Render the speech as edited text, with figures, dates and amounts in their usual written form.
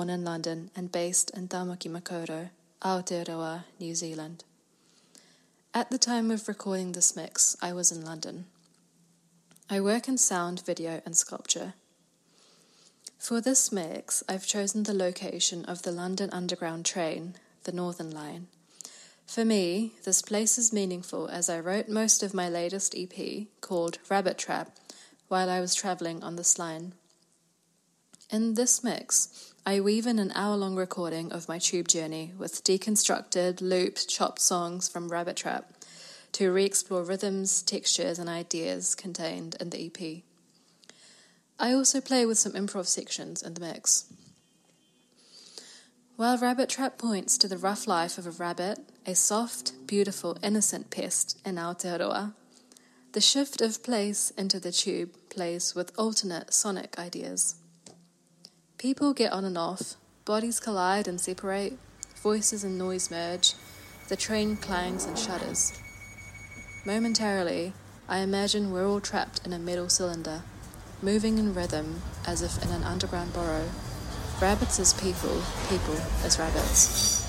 born in London and based in Tamaki Makaurau, Aotearoa, New Zealand. At the time of recording this mix, I was in London. I work in sound, video and sculpture. For this mix, I've chosen the location of the London Underground train, the Northern Line. For me, this place is meaningful as I wrote most of my latest EP, called Rabbit Trap, while I was travelling on this line. In this mix, I weave in an hour-long recording of my tube journey with deconstructed, looped, chopped songs from Rabbit Trap to re-explore rhythms, textures and ideas contained in the EP. I also play with some improv sections in the mix. While Rabbit Trap points to the rough life of a rabbit, a soft, beautiful, innocent pest in Aotearoa, the shift of place into the tube plays with alternate sonic ideas. People get on and off, bodies collide and separate, voices and noise merge, the train clangs and shudders. Momentarily, I imagine we're all trapped in a metal cylinder, moving in rhythm as if in an underground burrow. Rabbits as people, people as rabbits.